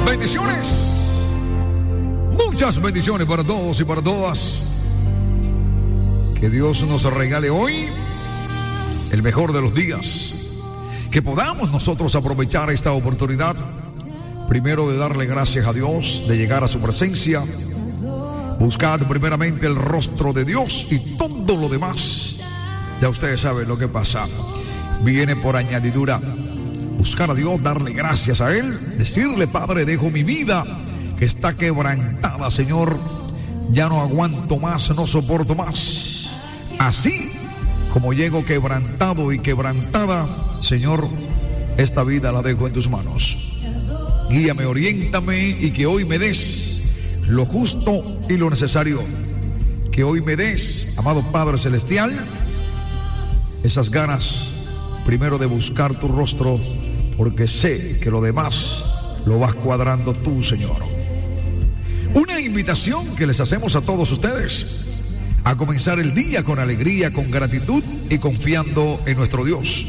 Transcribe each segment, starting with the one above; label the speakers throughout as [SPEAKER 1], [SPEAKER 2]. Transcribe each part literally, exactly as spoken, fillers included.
[SPEAKER 1] Bendiciones. Muchas bendiciones para todos y para todas. Que Dios nos regale hoy el mejor de los días. Que podamos nosotros aprovechar esta oportunidad. Primero de darle gracias a Dios, de llegar a su presencia. Buscad primeramente el rostro de Dios y todo lo demás, ya ustedes saben lo que pasa, viene por añadidura. Buscar a Dios, darle gracias a Él, decirle: Padre, dejo mi vida que está quebrantada, Señor, ya no aguanto más, no soporto más. Así como llego quebrantado y quebrantada, Señor, esta vida la dejo en tus manos. Guíame, oriéntame y que hoy me des lo justo y lo necesario. Que hoy me des, amado Padre Celestial, esas ganas primero de buscar tu rostro, porque sé que lo demás lo vas cuadrando tú, Señor. Una invitación que les hacemos a todos ustedes a comenzar el día con alegría, con gratitud y confiando en nuestro Dios.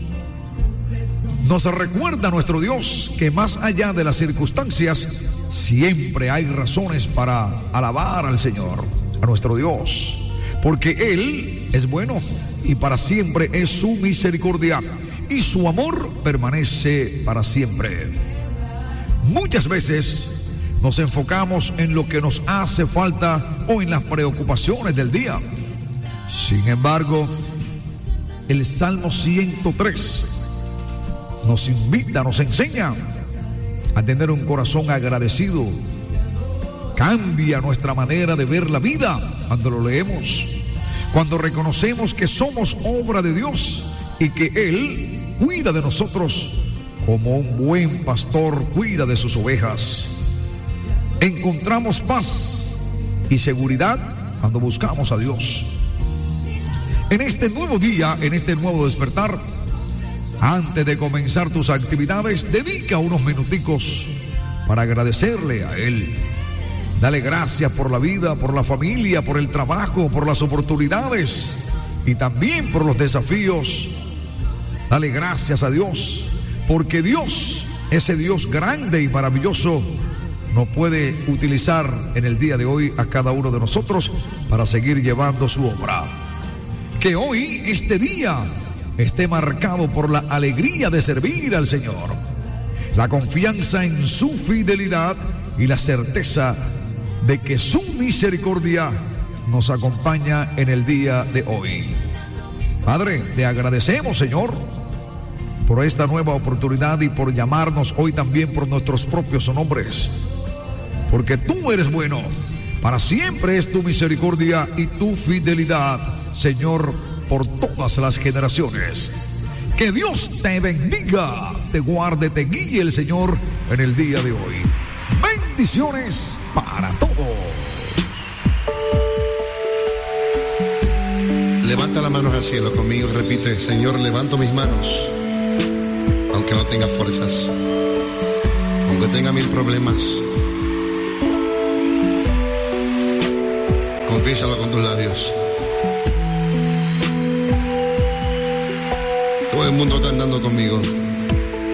[SPEAKER 1] Nos recuerda nuestro Dios que más allá de las circunstancias siempre hay razones para alabar al Señor, a nuestro Dios, porque Él es bueno y para siempre es su misericordia y su amor permanece para siempre. Muchas veces nos enfocamos en lo que nos hace falta o en las preocupaciones del día. Sin embargo, el Salmo ciento tres nos invita, nos enseña a tener un corazón agradecido. Cambia nuestra manera de ver la vida cuando lo leemos, cuando reconocemos que somos obra de Dios y que Él cuida de nosotros como un buen pastor cuida de sus ovejas. Encontramos paz y seguridad cuando buscamos a Dios. En este nuevo día, en este nuevo despertar, antes de comenzar tus actividades, dedica unos minuticos para agradecerle a Él. Dale gracias por la vida, por la familia, por el trabajo, por las oportunidades y también por los desafíos. Dale gracias a Dios, porque Dios, ese Dios grande y maravilloso, nos puede utilizar en el día de hoy a cada uno de nosotros para seguir llevando su obra. Que hoy, este día, esté marcado por la alegría de servir al Señor, la confianza en su fidelidad y la certeza de que su misericordia nos acompaña en el día de hoy. Padre, te agradecemos, Señor, por esta nueva oportunidad y por llamarnos hoy también por nuestros propios nombres, porque tú eres bueno, para siempre es tu misericordia y tu fidelidad, Señor, por todas las generaciones. Que Dios te bendiga, te guarde, te guíe el Señor en el día de hoy. Bendiciones para todos.
[SPEAKER 2] Levanta las manos al cielo conmigo y repite: Señor, levanto mis manos, aunque no tenga fuerzas, aunque tenga mil problemas. Confiésalo con tus labios. Todo el mundo está andando conmigo.